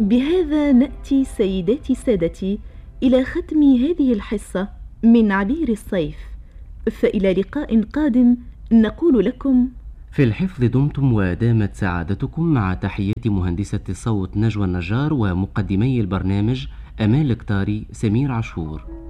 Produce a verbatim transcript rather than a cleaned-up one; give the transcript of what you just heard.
بهذا نأتي سيداتي سادتي إلى ختم هذه الحصة من عبير الصيف، فإلى لقاء قادم نقول لكم في الحفظ دمتم ودامت سعادتكم، مع تحيات مهندسة الصوت نجوى النجار ومقدمي البرنامج أمال الكتاري سمير عاشور.